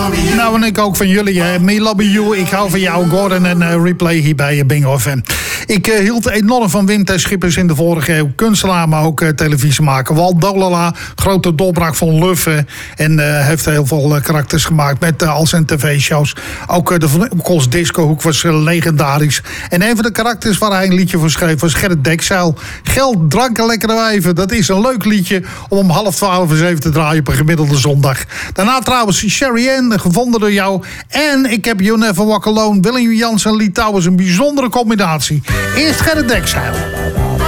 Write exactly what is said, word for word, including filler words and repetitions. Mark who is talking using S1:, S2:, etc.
S1: Nou, en ik ook van jullie. Hè. Me Love You, ik hou van jou, Gordon en uh, Replay hier bij Bingo F M. Ik uh, hield enorm van Wim T. Schippers in de vorige eeuw. Kunstenaar, maar ook uh, televisie maken. Walt Dolala, grote doorbraak van Luffen. En uh, heeft heel veel uh, karakters gemaakt met uh, al zijn tv-shows. Ook uh, de Van Oeckels Discohoek was uh, legendarisch. En een van de karakters waar hij een liedje voor schreef was Gerrit Dekzeil. Geld, drank en lekkere wijven. Dat is een leuk liedje om om half twaalf en zeven te draaien op een gemiddelde zondag. Daarna trouwens Sherry Ann, gevonden door jou. En ik heb You Never Walk Alone. Willem Jansen en Lee Towers, een bijzondere combinatie. Eerst Gerrit Dekzeil.